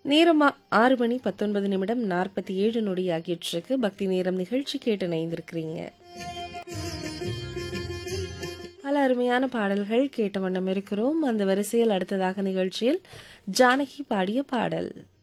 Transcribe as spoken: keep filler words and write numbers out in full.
நேரமா ஆறு மணி பத்தொன்பது நிமிடம் நாற்பத்தி ஏழு நொடி ஆகியிருக்கு. பக்தி நேரம் நிகழ்ச்சி கேட்டு இணைந்திருக்கிறீங்க. பல அருமையான பாடல்கள் கேட்ட வண்ணம் இருக்கிறோம். அந்த வரிசையில் அடுத்ததாக நிகழ்ச்சியில் ஜானகி பாடிய பாடல்.